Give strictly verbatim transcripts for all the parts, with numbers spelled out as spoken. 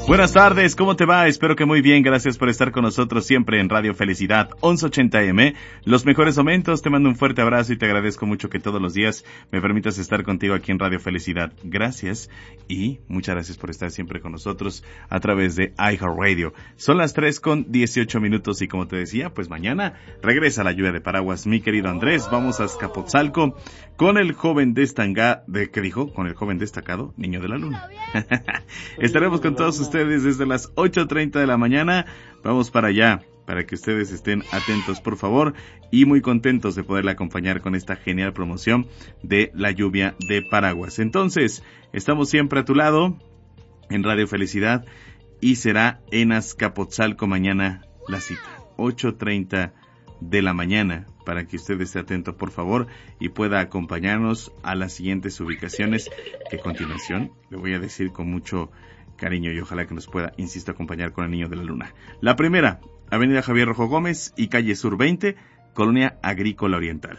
Buenas tardes, ¿cómo te va? Espero que muy bien, gracias por estar con nosotros siempre en Radio Felicidad once ochenta eme. Los mejores momentos, te mando un fuerte abrazo y te agradezco mucho que todos los días me permitas estar contigo aquí en Radio Felicidad. Gracias y muchas gracias por estar siempre con nosotros a través de iHeartRadio. Son las tres con dieciocho minutos y como te decía, pues mañana regresa la lluvia de paraguas. Mi querido Andrés, vamos a Azcapotzalco con el joven destacado, de, ¿qué dijo? Con el joven destacado, Niño de la Luna. Estaremos con todos ustedes desde las ocho treinta de la mañana. Vamos para allá, para que ustedes estén atentos, por favor, y muy contentos de poderle acompañar con esta genial promoción de la lluvia de paraguas. Entonces, estamos siempre a tu lado en Radio Felicidad y será en Azcapotzalco mañana la cita, ocho treinta de la mañana, para que usted esté atento, por favor, y pueda acompañarnos a las siguientes ubicaciones que a continuación le voy a decir con mucho cariño y ojalá que nos pueda, insisto, acompañar con el Niño de la Luna. La primera, Avenida Javier Rojo Gómez y Calle Sur veinte, Colonia Agrícola Oriental.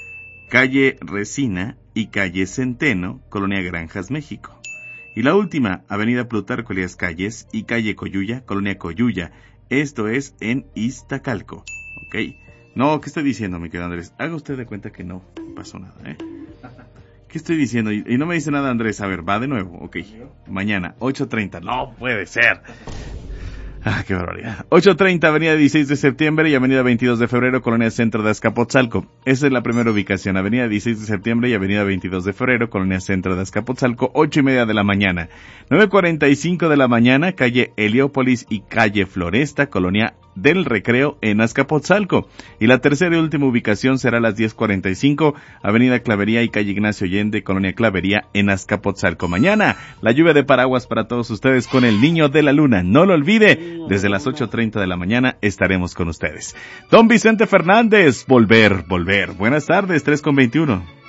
Calle Resina y Calle Centeno, Colonia Granjas, México. Y la última, Avenida Plutarco Elías Calles y Calle Coyuya, Colonia Coyuya. Esto es en Iztacalco. ¿Ok? No, ¿qué estoy diciendo, mi querido Andrés? Haga usted de cuenta que no pasó nada, ¿eh? ¿Qué estoy diciendo? Y, y no me dice nada, Andrés. A ver, va de nuevo. Ok. Mañana, ocho treinta. No puede ser. Ah, qué barbaridad. ocho treinta, Avenida dieciséis de septiembre y Avenida veintidós de febrero, Colonia Centro de Azcapotzalco. Esa es la primera ubicación. Avenida dieciséis de septiembre y Avenida veintidós de febrero, Colonia Centro de Azcapotzalco, ocho y media de la mañana. nueve cuarenta y cinco de la mañana, Calle Heliópolis y Calle Floresta, Colonia del Recreo en Azcapotzalco. Y la tercera y última ubicación será a las diez cuarenta y cinco, Avenida Clavería y Calle Ignacio Allende, Colonia Clavería en Azcapotzalco. Mañana, la lluvia de paraguas para todos ustedes con el Niño de la Luna. No lo olvide, desde las ocho treinta de la mañana estaremos con ustedes. Don Vicente Fernández, volver, volver. Buenas tardes, tres con veintiuno.